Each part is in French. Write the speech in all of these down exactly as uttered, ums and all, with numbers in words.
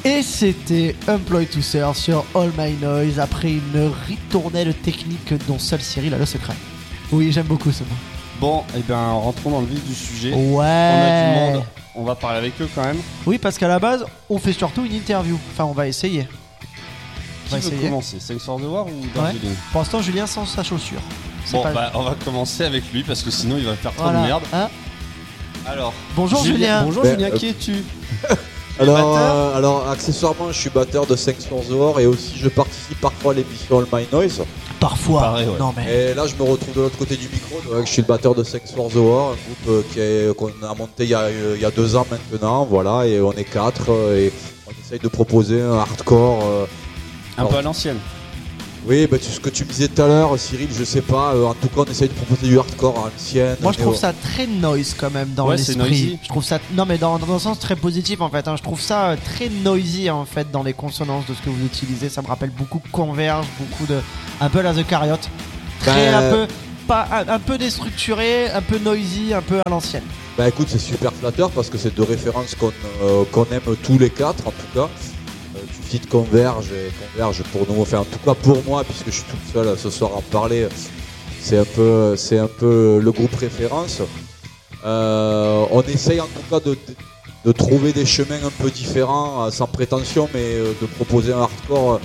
Et c'était Employ to Serve sur All My Noise après une ritournelle technique dont seul Cyril a le secret. Oui, j'aime beaucoup ce mot. Bon, et eh bien rentrons dans le vif du sujet. Ouais. On a du monde, on va parler avec eux quand même. Oui, parce qu'à la base, on fait surtout une interview. Enfin, on va essayer. On Qui va veut essayer. commencer, Thanks for the War ou Darjeeling? Ouais. Pour l'instant, Julien sans sa chaussure. C'est bon, pas... bah, on va commencer avec lui parce que sinon il va faire trop voilà. de merde. Hein alors, bonjour Julien. Julien. Bonjour ben, Julien, euh... qui es-tu? Alors, euh, alors, accessoirement, je suis batteur de Thanks for the War et aussi je participe parfois à l'émission All My Noise. Parfois. Pareil, ouais. Non, mais... Et là, je me retrouve de l'autre côté du micro. Donc, je suis le batteur de Thanks for the War, un groupe euh, qui est, qu'on a monté il y a, il y a deux ans maintenant. Voilà, et on est quatre euh, et on essaye de proposer un hardcore. Euh, un alors, peu à l'ancienne. Oui, bah, ce que tu me disais tout à l'heure, Cyril, je sais pas. Euh, en tout cas, on essaye de proposer du hardcore à l'ancienne. Moi, je trouve au... ça très noise quand même dans ouais, l'esprit. Je trouve ça, non, mais dans, dans un sens très positif en fait. Hein. Je trouve ça très noisy en fait dans les consonances de ce que vous utilisez. Ça me rappelle beaucoup Converge, beaucoup de, un peu la The Cariot, très ben... un peu, pas un, un peu déstructuré, un peu noisy, un peu à l'ancienne. Bah écoute, c'est super flatteur parce que c'est deux références qu'on euh, qu'on aime tous les quatre en tout cas. Tu cites Converge et Converge pour nous, enfin en tout cas pour moi, puisque je suis tout seul ce soir à en parler, c'est un peu, c'est un peu le groupe référence. Euh, on essaye en tout cas de, de, de trouver des chemins un peu différents, sans prétention, mais de proposer un hardcore.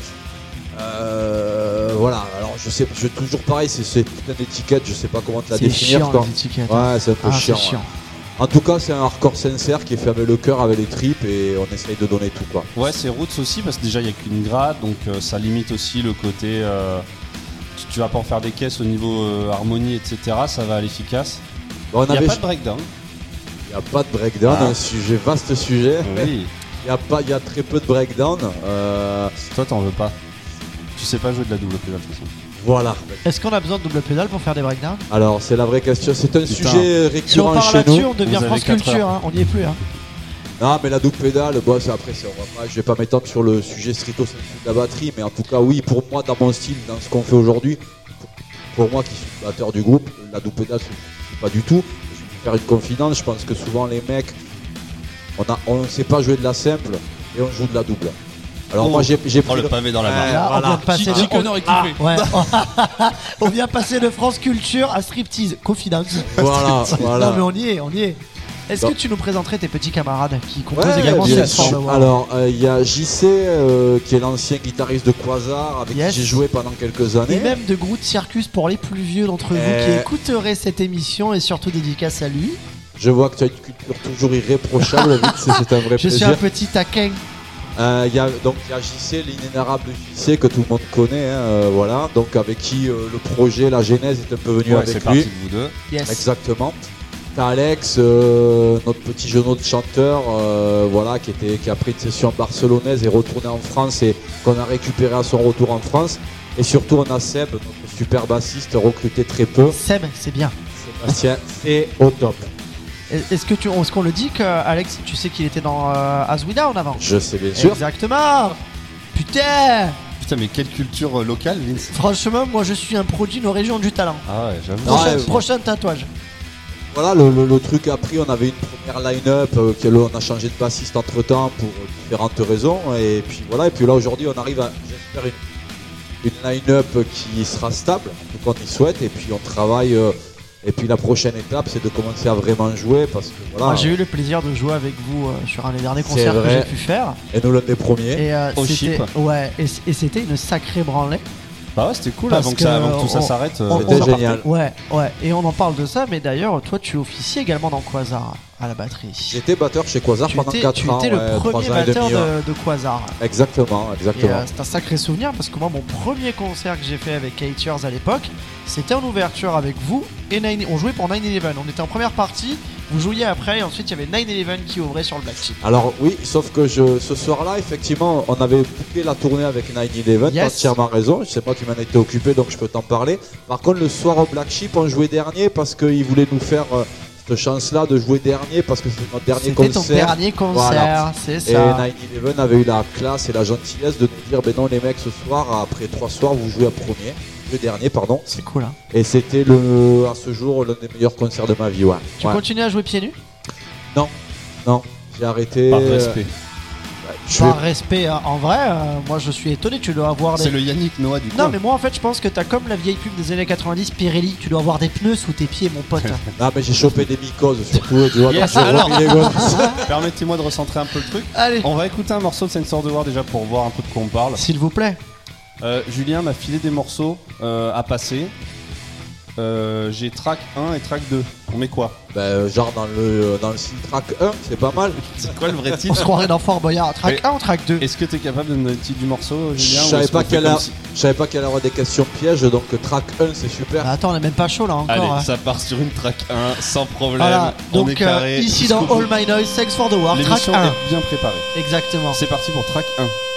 Euh, voilà, alors je sais, je toujours pareil, c'est, c'est putain d'étiquette, je sais pas comment te la définir. Chiant, les étiquettes. Ouais, c'est un peu ah, chiant. C'est chiant. Ouais. En tout cas, c'est un hardcore sincère qui est fait avec le cœur, avec les tripes et on essaye de donner tout quoi. Ouais, c'est roots aussi parce que déjà il n'y a qu'une grade, donc euh, ça limite aussi le côté. Euh, tu, tu vas pas en faire des caisses au niveau euh, harmonie, et cetera. Ça va à l'efficace. Bon, il n'y a pas de breakdown. Il n'y a pas de breakdown, ah. un sujet, vaste sujet. Oui. Il y a pas, il y a très peu de breakdown. Euh... Toi, t'en veux pas. Tu sais pas jouer de la double pédale de toute façon. Voilà. Est-ce qu'on a besoin de double pédale pour faire des breakdowns? Alors c'est la vraie question, c'est un Putain. sujet récurrent si on chez nous. On devient France Culture, hein. On n'y est plus. Hein. Non mais la double pédale, bon, c'est après c'est, on va pas, je vais pas m'étendre sur le sujet stricto sensu de la batterie, mais en tout cas oui, pour moi dans mon style, dans ce qu'on fait aujourd'hui, pour moi qui suis le batteur du groupe, la double pédale c'est pas du tout. Je vais faire une confidence, je pense que souvent les mecs, on a, on sait pas jouer de la simple et on joue de la double. Alors oh, moi j'ai, j'ai pris oh, le pavé dans la main. Euh, voilà. On vient de passer Chichi, de... on aurait kiffé. Ah, ouais. On vient passer de France Culture à striptease, confidence. Voilà, voilà. Non mais on y est, on y est. Est-ce bon. que tu nous présenterais tes petits camarades qui composent ouais, également cette forme? Alors il euh, y a J C euh, qui est l'ancien guitariste de Quasar avec yes. qui j'ai joué pendant quelques années. Et même de Groot Circus pour les plus vieux d'entre et... vous qui écouteraient cette émission et surtout dédicace à lui. Je vois que tu as une culture toujours irréprochable, vu que c'est, c'est un vrai Je plaisir. Je suis un petit taquin. Euh, y a, donc il y a J C, l'inénarrable J C que tout le monde connaît, hein, euh, voilà, donc avec qui euh, le projet, la genèse est un peu venu ouais, avec c'est lui. De vous deux. Yes. Exactement. T'as Alex, euh, notre petit genou de chanteur, euh, voilà, qui était, qui a pris une session barcelonaise et retourné en France et qu'on a récupéré à son retour en France. Et surtout on a Seb, notre super bassiste recruté très peu. Seb, c'est bien. Sébastien, c'est au top. Est-ce que tu, est-ce qu'on le dit que Alex, tu sais qu'il était dans euh, As We Down avant? Je sais bien sûr. Exactement. Putain. Putain, mais quelle culture locale, Vince. Franchement, moi je suis un produit de nos régions du talent. Ah ouais, j'avoue. Prochain, ouais, prochain tatouage. Voilà, le, le, le truc après, on avait une première line-up, euh, on a changé de bassiste entre temps pour euh, différentes raisons. Et puis voilà, et puis là aujourd'hui, on arrive à, j'espère, une, une line-up qui sera stable, tout qu'on y souhaite. Et puis on travaille. Euh, Et puis la prochaine étape, c'est de commencer à vraiment jouer parce que voilà. Moi, j'ai eu le plaisir de jouer avec vous euh, sur un des derniers concerts que j'ai pu faire. Et nous l'un des premiers. Et, euh, Au c'était, chip. ouais, et, et c'était une sacrée branlée. Bah ouais, c'était cool avant que, ça, avant que tout on, ça s'arrête. Euh, c'était génial. Ouais, ouais. Et on en parle de ça, mais d'ailleurs, toi, tu officies également dans Quasar à la batterie. J'étais batteur chez Quasar tu pendant étais, quatre tu ans. Tu étais ouais, le premier batteur de, de Quasar. Exactement, exactement. Et, euh, c'est un sacré souvenir parce que moi, mon premier concert que j'ai fait avec Eight Years à l'époque, c'était en ouverture avec vous et nine. On jouait pour nine eleven. On était en première partie. Vous jouiez après et ensuite il y avait nine eleven qui ouvrait sur le Black Sheep. Alors oui, sauf que je, ce soir-là, effectivement, on avait bouclé la tournée avec nine eleven, yes. Tu as entièrement raison, je sais pas, tu m'en étais occupé donc je peux t'en parler. Par contre, le soir au Black Sheep, on jouait dernier parce qu'ils voulaient nous faire euh, cette chance-là de jouer dernier parce que c'est notre dernier C'était concert. C'était ton dernier concert, voilà. C'est ça. Et nine eleven avait eu la classe et la gentillesse de nous dire, ben non les mecs, ce soir, après trois soirs, vous jouez à premier. Le dernier, pardon. C'est cool, hein. Et c'était le, à ce jour l'un des meilleurs concerts de ma vie, ouais. Tu ouais. continues à jouer pieds nus? Non, non, j'ai arrêté. Par respect. Je Par vais- respect, hein, en vrai, euh, moi je suis étonné, tu dois avoir des... C'est le Yannick Noah du Non coin. mais moi en fait je pense que t'as comme la vieille pub des années quatre-vingt-dix Pirelli, tu dois avoir des pneus sous tes pieds mon pote. Non, mais j'ai chopé des mycoses surtout, tu vois. Yes, donc j'ai alors. remis les godasses. Permettez-moi de recentrer un peu le truc. Allez, On va écouter un morceau de Sensor de War déjà pour voir un peu de quoi on parle. s'il vous plaît. Euh, Julien m'a filé des morceaux euh, à passer. Euh, J'ai track un et track deux. On met quoi? Ben, euh, genre dans le, dans le Sync Track un, c'est pas mal. C'est quoi le vrai On titre? se croirait dans Fort Boyard. Track Mais- un ou track deux? Est-ce que tu es capable de me donner le titre du morceau, Julien? Je ou savais est-ce pas qu'on fait qu'elle comme a- si- Je savais pas qu'il allait y avoir des questions pièges, donc Track un c'est super. Bah, attends, on est même pas chaud là encore. Allez, hein. ça part sur une track un, sans problème. Voilà, on donc est carré. euh, ici jusqu'au dans bout. All My Noise, Thanks for the War, track L'émission un. est bien préparée. Exactement. C'est parti pour track un.